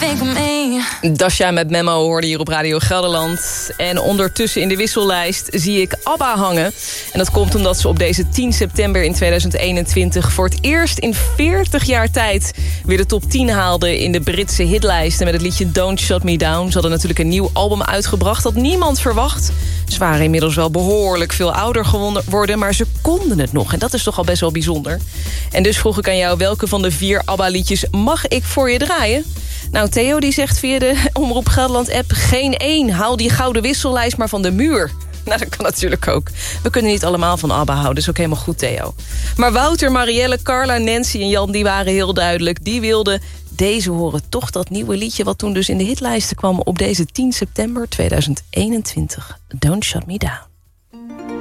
think of me. Dasha met Memo hoorde hier op Radio Gelderland. En ondertussen in de wissellijst zie ik ABBA hangen. En dat komt omdat ze op deze 10 september in 2021... voor het eerst in 40 jaar tijd weer de top 10 haalden... in de Britse hitlijsten met het liedje Don't Shut Me Down. Ze hadden natuurlijk een nieuw album uitgebracht dat niemand verwacht. Ze waren inmiddels wel behoorlijk veel ouder geworden... maar ze konden het nog en dat is toch al best wel bijzonder. En dus vroeg ik aan jou welke van de 4 ABBA-liedjes mag ik voor je draaien? Nou, Theo die zegt via de Omroep Gelderland-app... geen 1, haal die gouden wissellijst maar van de muur. Nou, dat kan natuurlijk ook. We kunnen niet allemaal van ABBA houden, dat is ook helemaal goed, Theo. Maar Wouter, Marielle, Carla, Nancy en Jan, die waren heel duidelijk. Die wilden deze horen, toch dat nieuwe liedje... wat toen dus in de hitlijsten kwam op deze 10 september 2021. Don't Shut Me Down.